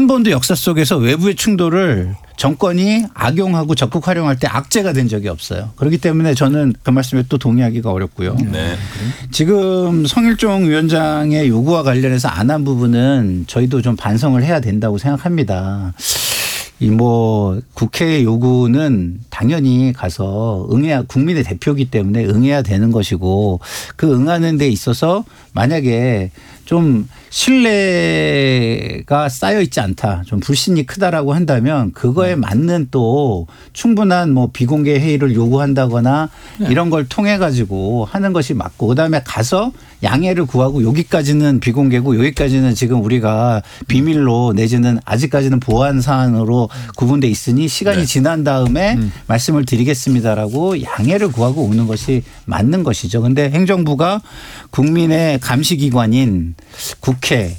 번도 역사 속에서 외부의 충돌을 정권이 악용하고 적극 활용할 때 악재가 된 적이 없어요. 그렇기 때문에 저는 그 말씀에 또 동의하기가 어렵고요. 네. 지금 성일종 위원장의 요구와 관련해서 안 한 부분은 저희도 좀 반성을 해야 된다고 생각합니다. 이 뭐 국회 요구는 당연히 가서 응해야 국민의 대표이기 때문에 응해야 되는 것이고 그 응하는 데 있어서 만약에 좀 신뢰가 쌓여 있지 않다, 좀 불신이 크다라고 한다면 그거에 맞는 또 충분한 뭐 비공개 회의를 요구한다거나 이런 걸 통해 가지고 하는 것이 맞고 그다음에 가서 양해를 구하고 여기까지는 비공개고 여기까지는 지금 우리가 비밀로 내지는 아직까지는 보안 사안으로 구분돼 있으니 시간이 지난 다음에 말씀을 드리겠습니다라고 양해를 구하고 오는 것이 맞는 것이죠. 그런데 행정부가 국민의 감시기관인 국회에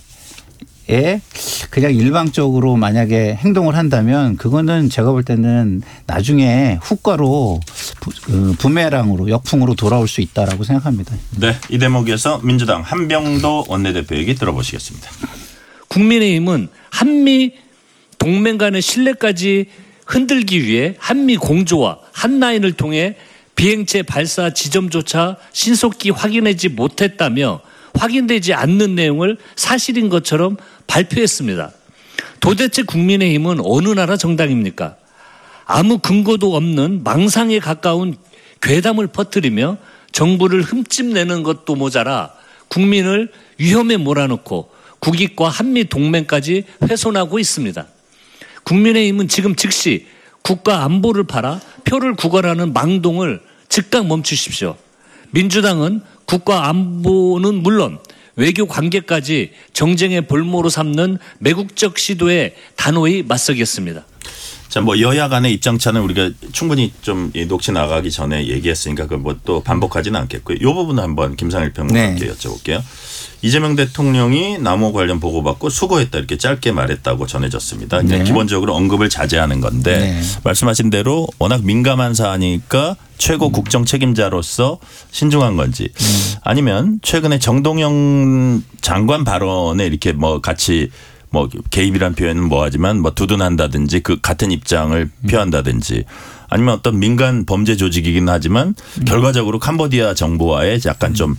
그냥 일방적으로 만약에 행동을 한다면 그거는 제가 볼 때는 나중에 후과로 부메랑으로 역풍으로 돌아올 수 있다라고 생각합니다. 네, 이 대목에서 민주당 한병도 원내대표 얘기 들어보시겠습니다. 국민의힘은 한미 동맹 간의 신뢰까지 흔들기 위해 한미 공조와 한라인을 통해 비행체 발사 지점조차 신속히 확인하지 못했다며 확인되지 않는 내용을 사실인 것처럼 발표했습니다. 도대체 국민의힘은 어느 나라 정당입니까? 아무 근거도 없는 망상에 가까운 괴담을 퍼뜨리며 정부를 흠집내는 것도 모자라 국민을 위험에 몰아넣고 국익과 한미 동맹까지 훼손하고 있습니다. 국민의힘은 지금 즉시 국가 안보를 팔아 표를 구걸하는 망동을 즉각 멈추십시오. 민주당은 국가 안보는 물론 외교 관계까지 정쟁의 볼모로 삼는 매국적 시도에 단호히 맞서겠습니다. 자, 뭐 여야 간의 입장차는 우리가 충분히 좀 녹취 나가기 전에 얘기했으니까 그걸 뭐 또 반복하지는 않겠고요. 이 부분 한번 김상일 평론가께 여쭤볼게요. 이재명 대통령이 남호 관련 보고받고 수고했다 이렇게 짧게 말했다고 전해졌습니다. 네. 기본적으로 언급을 자제하는 건데 말씀하신 대로 워낙 민감한 사안이니까 최고 국정 책임자로서 신중한 건지 아니면 최근에 정동영 장관 발언에 이렇게 뭐 같이 뭐 개입이란 표현은 뭐하지만 뭐 두둔한다든지 그 같은 입장을 표한다든지 아니면 어떤 민간 범죄 조직이긴 하지만 결과적으로 캄보디아 정부와의 약간 좀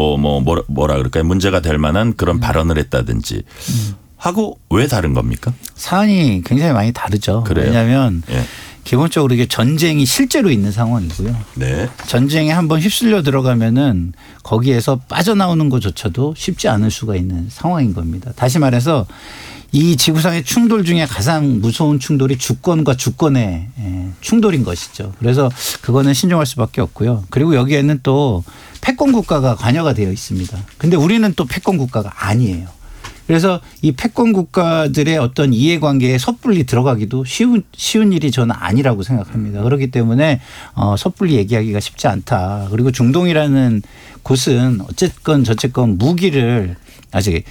뭐라 그럴까요? 문제가 될 만한 그런 발언을 했다든지 하고 왜 다른 겁니까? 사안이 굉장히 많이 다르죠. 그래요? 왜냐하면 예. 기본적으로 이게 전쟁이 실제로 있는 상황이고요. 네. 전쟁에 한번 휩쓸려 들어가면은 거기에서 빠져나오는 것조차도 쉽지 않을 수가 있는 상황인 겁니다. 다시 말해서 이 지구상의 충돌 중에 가장 무서운 충돌이 주권과 주권의 충돌인 것이죠. 그래서 그거는 신중할 수밖에 없고요. 그리고 여기에는 또 패권 국가가 관여가 되어 있습니다. 근데 우리는 또 패권 국가가 아니에요. 그래서 이 패권 국가들의 어떤 이해관계에 섣불리 들어가기도 쉬운 일이 저는 아니라고 생각합니다. 그렇기 때문에 섣불리 얘기하기가 쉽지 않다. 그리고 중동이라는 곳은 어쨌건 저쨌건 무기를 아직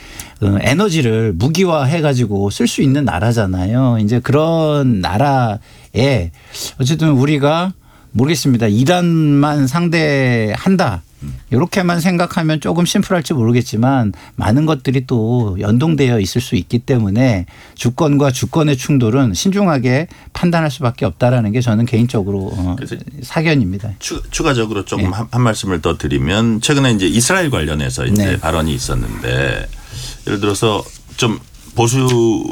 에너지를 무기화해 가지고 쓸 수 있는 나라잖아요. 이제 그런 나라에 어쨌든 우리가 모르겠습니다. 이란만 상대한다. 이렇게만 생각하면 조금 심플할지 모르겠지만 많은 것들이 또 연동되어 있을 수 있기 때문에 주권과 주권의 충돌은 신중하게 판단할 수밖에 없다라는 게 저는 개인적으로 사견입니다. 추가적으로 조금 한 말씀을 더 드리면 최근에 이제 이스라엘 관련해서 이제 발언이 있었는데 예를 들어서 좀 보수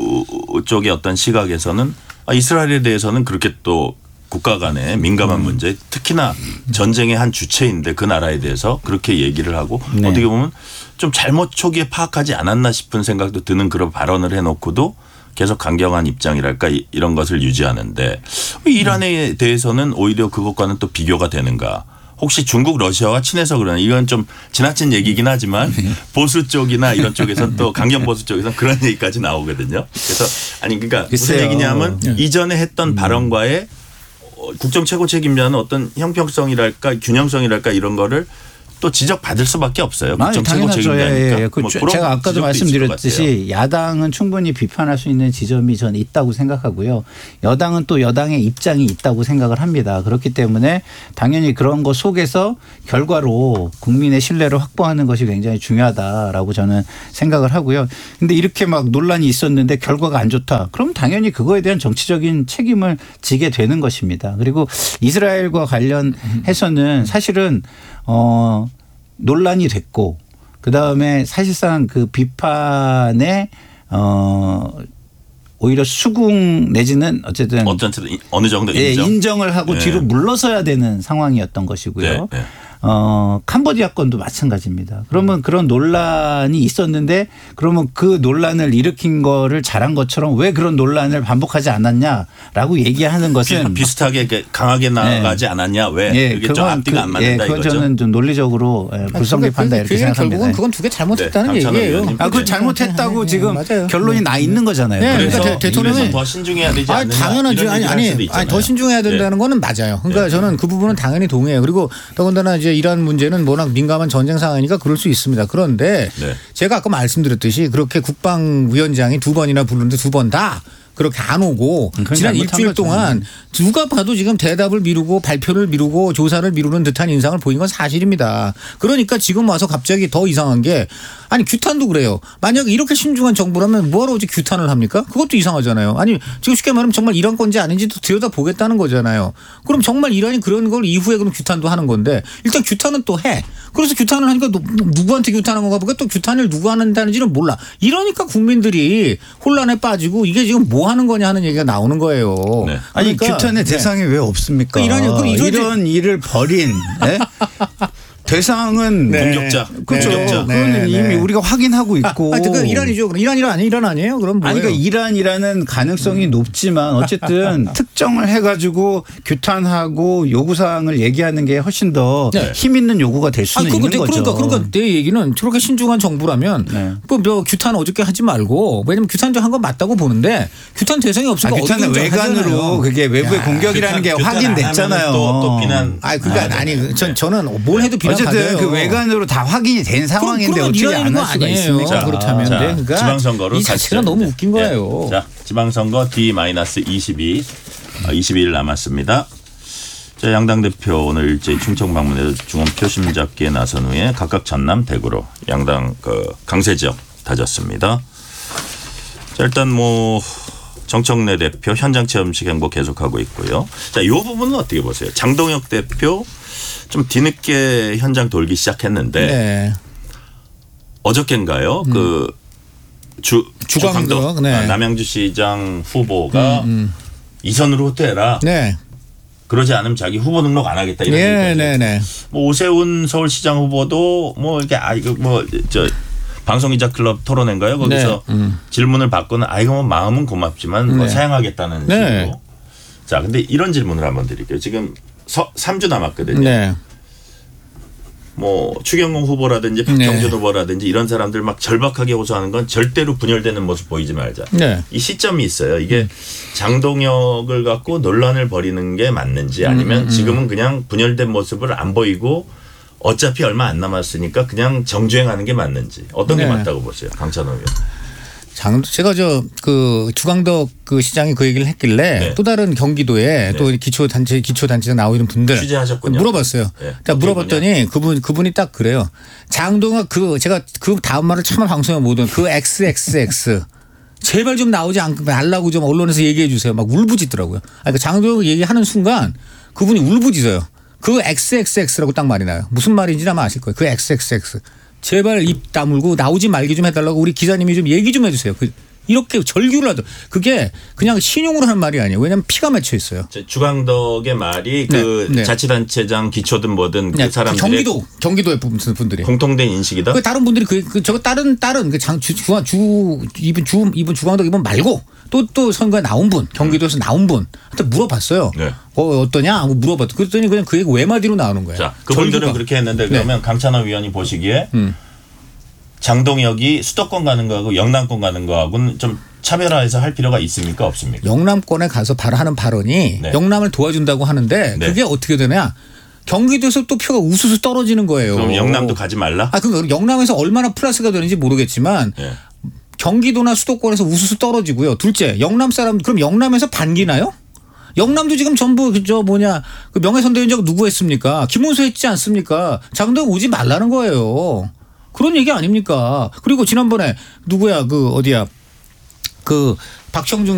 쪽의 어떤 시각에서는 이스라엘에 대해서는 그렇게 또 국가 간의 민감한 문제 특히나 전쟁의 한 주체인데 그 나라에 대해서 그렇게 얘기를 하고 어떻게 보면 좀 잘못 초기에 파악하지 않았나 싶은 생각도 드는 그런 발언을 해놓고도 계속 강경한 입장이랄까 이런 것을 유지하는데 이란에 대해서는 오히려 그것과는 또 비교가 되는가. 혹시 중국 러시아와 친해서 그러나 이건 좀 지나친 얘기긴 하지만 보수 쪽이나 이런 쪽에서는 또 강경 보수 쪽에서는 그런 얘기까지 나오거든요. 그래서 아니 그러니까 무슨 얘기냐면 이전에 했던 발언과의 국정 최고 책임자는 어떤 형평성이랄까 균형성이랄까 이런 거를 또 지적받을 수밖에 없어요. 아니, 정치고 책임자니까. 그 뭐 그런 제가 아까도 지적도 말씀드렸듯이 야당은 충분히 비판할 수 있는 지점이 저는 있다고 생각하고요. 여당은 또 여당의 입장이 있다고 생각을 합니다. 그렇기 때문에 당연히 그런 것 속에서 결과로 국민의 신뢰를 확보하는 것이 굉장히 중요하다라고 저는 생각을 하고요. 근데 이렇게 막 논란이 있었는데 결과가 안 좋다. 그럼 당연히 그거에 대한 정치적인 책임을 지게 되는 것입니다. 그리고 이스라엘과 관련해서는 사실은 논란이 됐고 그다음에 사실상 그 비판에 오히려 수긍 내지는 어쨌든 어느 정도 인정을 하고 뒤로 물러서야 되는 상황이었던 것이고요. 네. 캄보디아 건도 마찬가지입니다. 그러면 그런 논란이 있었는데 그러면 그 논란을 일으킨 거를 잘한 것처럼 왜 그런 논란을 반복하지 않았냐라고 얘기하는 것은 비슷하게 강하게 나가지 않았냐 왜 그게 좀 앞뒤가 안 맞는다 그건 이거죠. 저는 좀 논리적으로 불성립한다 이렇게 생각합니다. 결국은 그건 두 개 잘못했다는 얘기예요. 그건 잘못했다고 지금 맞아요. 결론이 나 있는 거잖아요. 그래서 대통령이 더 신중해야 되지 않느냐. 당연하죠. 아니 더 신중해야 된다는 거는 맞아요. 그러니까 저는 그 부분은 당연히 동의해요. 그리고 더군다나 이제 이란 문제는 워낙 민감한 전쟁 상황이니까 그럴 수 있습니다. 그런데 제가 아까 말씀드렸듯이 그렇게 국방위원장이 2번이나 부르는데 2번 다 그렇게 안 오고 지난 일주일 동안 누가 봐도 지금 대답을 미루고 발표를 미루고 조사를 미루는 듯한 인상을 보인 건 사실입니다. 그러니까 지금 와서 갑자기 더 이상한 게 아니 규탄도 그래요. 만약에 이렇게 신중한 정부라면 뭐하러 어제 규탄을 합니까? 그것도 이상하잖아요. 아니 지금 쉽게 말하면 정말 이란 건지 아닌지도 들여다보겠다는 거잖아요. 그럼 정말 이란이 그런 걸 이후에 그럼 규탄도 하는 건데 일단 규탄은 또 해. 그래서 규탄을 하니까 누구한테 규탄한 건가 보니까 또 규탄을 누구 하는지는 몰라. 이러니까 국민들이 혼란에 빠지고 이게 지금 뭐 하는 거냐 하는 얘기가 나오는 거예요. 네. 아니 그러니까 규탄의 대상이 왜 없습니까? 이런 일을 벌인 대상은 공격자. 그렇죠. 그거는 이미 우리가 확인하고 있고. 그 이란이죠. 그럼 이란 아니에요? 그럼 뭐예요? 아니 그러니까 이란이라는 가능성이 높지만 어쨌든 특정을 해가지고 규탄하고 요구사항을 얘기하는 게 훨씬 더 힘 있는 요구가 될 수는 있는 거죠. 그러니까 내 얘기는 저렇게 신중한 정부라면 뭐 규탄 어저께 하지 말고 왜냐면 규탄 한 건 맞다고 보는데 규탄 대상이 없으니까 규탄은 외관으로 그게 외부의 공격이라는 게 확인됐잖아요. 또 비난. 아니 저는 뭘 해도 비난. 어쨌든 그 외관으로 다 확인이 된 상황인데 어떻게 안 할 수가 있습니까? 그렇다면 그러니까 지방선거로 이 자체가 너무 웃긴 거예요. 자, 지방선거 D-22 22일 남았습니다. 자, 양당 대표 오늘 일제히 충청 방문해서 중원 표심 잡기에 나선 후에 각각 전남 대구로 양당 강세 지역 다졌습니다. 자, 일단 뭐 정청래 대표 현장 체험식 행보 계속하고 있고요. 자, 이 부분은 어떻게 보세요? 장동혁 대표 좀 뒤늦게 현장 돌기 시작했는데 어저께인가요? 주광덕 남양주시장 후보가 이선으로 후퇴해라. 그러지 않으면 자기 후보 등록 안 하겠다 이런 얘기죠. 뭐 오세훈 서울시장 후보도 뭐 이렇게 방송기자 클럽 토론회인가요? 거기서 질문을 받고는 이거 뭐 마음은 고맙지만 뭐 사양하겠다는 식으로. 자, 근데 이런 질문을 한번 드릴게요. 지금 3주 남았거든요. 뭐 추경호 후보라든지 박정준 후보라든지 이런 사람들 막 절박하게 호소하는 건 절대로 분열되는 모습 보이지 말자. 이 시점이 있어요. 이게 장동혁을 갖고 논란을 벌이는 게 맞는지 아니면 지금은 그냥 분열된 모습을 안 보이고 어차피 얼마 안 남았으니까 그냥 정주행하는 게 맞는지 어떤 게 맞다고 보세요, 강찬호 의원? 제가 주광덕 시장이 그 얘기를 했길래 또 다른 경기도에 또 기초단체장 나오는 분들 취재하셨군요. 물어봤어요. 물어봤더니 그분이 딱 그래요. 장동혁 제가 그 다음 말을 참 방송에 못 온 XXX 제발 좀 나오지 말라고 좀 언론에서 얘기해 주세요. 막 울부짖더라고요. 그러니까 장동혁 얘기하는 순간 그분이 울부짖어요. 그 XXX라고 딱 말이 나요. 무슨 말인지 아마 아실 거예요. 그 XXX. 제발 입 다물고 나오지 말게 좀 해달라고 우리 기자님이 좀 얘기 좀 해주세요. 이렇게 절규를 하더. 그게 그냥 신용으로 하는 말이 아니에요. 왜냐하면 피가 맺혀 있어요. 주광덕의 말이 자치단체장 기초든 뭐든 그 사람들의 경기도의 분들이 공통된 인식이다. 다른 분들이 저거 다른 이분 주광덕 이분 말고 또 선거에 나온 분 경기도에서 나온 분한테 물어봤어요. 어떠냐 하고 물어봤더니 그랬더니 그냥 그 얘기 외마디로 나오는 거예요. 자, 그분들은 그렇게 했는데 그러면 강찬호 위원이 보시기에 장동혁이 수도권 가는 거하고 영남권 가는 거하고는 좀 차별화해서 할 필요가 있습니까 없습니까? 영남권에 가서 하는 발언이 영남을 도와준다고 하는데 그게 어떻게 되냐. 경기도에서 또 표가 우수수 떨어지는 거예요. 그럼 영남도 가지 말라? 그럼 영남에서 얼마나 플러스가 되는지 모르겠지만 예. 경기도나 수도권에서 우수수 떨어지고요. 둘째, 영남 사람 그럼 영남에서 반기나요? 영남도 지금 전부 그 명예선대위원장 누구 했습니까? 김문수 했지 않습니까? 자금도 오지 말라는 거예요. 그런 얘기 아닙니까? 그리고 지난번에 누구야 그 박형준